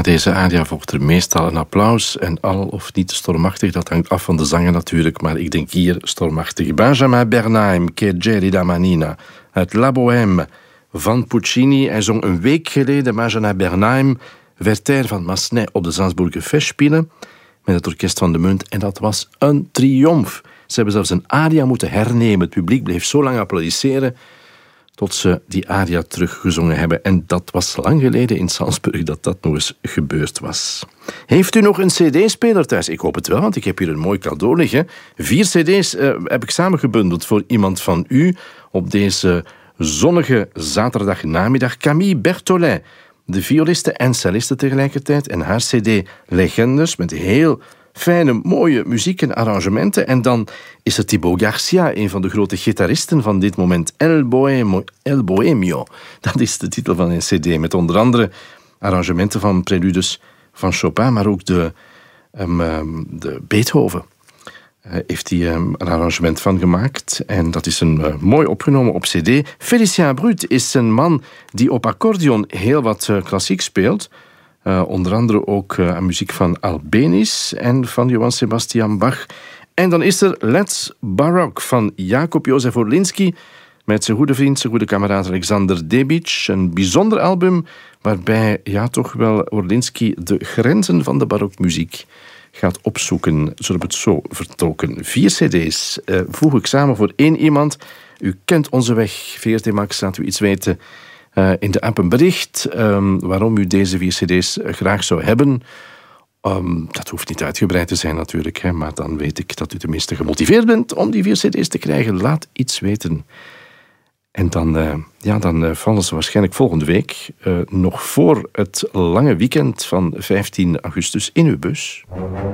Na deze aria volgt er meestal een applaus. En al of niet stormachtig, dat hangt af van de zanger natuurlijk. Maar ik denk hier stormachtig. Benjamin Bernheim, Che gelida manina. Uit La Bohème van Puccini. Hij zong een week geleden Benjamin Bernheim, Werther van Massenet op de Salzburger Festspielen met het orkest van de Munt. En dat was een triomf. Ze hebben zelfs een aria moeten hernemen. Het publiek bleef zo lang applaudisseren tot ze die aria teruggezongen hebben. En dat was lang geleden in Salzburg dat dat nog eens gebeurd was. Heeft u nog een cd-speler thuis? Ik hoop het wel, want ik heb hier een mooi cadeau liggen. 4 cd's heb ik samengebundeld voor iemand van u op deze zonnige zaterdagnamiddag. Camille Berthollet, de violiste en celliste tegelijkertijd, en haar cd Legendes met heel fijne, mooie muziek en arrangementen. En dan is er Thibaut Garcia, een van de grote gitaristen van dit moment. El Bohemio. Dat is de titel van een cd, met onder andere arrangementen van preludes van Chopin, maar ook de Beethoven. Heeft hij een arrangement van gemaakt. En dat is een mooi opgenomen op cd. Félicien Brut is een man die op accordeon heel wat klassiek speelt. Onder andere ook aan muziek van Albéniz en van Johann Sebastian Bach. En dan is er Let's Baroque van Jakob Jozef Orlinski met zijn goede vriend, zijn goede kameraad Alexander Debic. Een bijzonder album waarbij toch wel Orlinski de grenzen van de barokmuziek gaat opzoeken. Zullen we het zo vertolken. 4 cd's voeg ik samen voor 1 iemand. U kent onze weg, VRT Max, laat u iets weten in de app een bericht waarom u deze 4 cd's graag zou hebben. Dat hoeft niet uitgebreid te zijn natuurlijk, maar dan weet ik dat u tenminste gemotiveerd bent om die 4 cd's te krijgen. Laat iets weten. En dan vallen ze waarschijnlijk volgende week nog voor het lange weekend van 15 augustus in uw bus.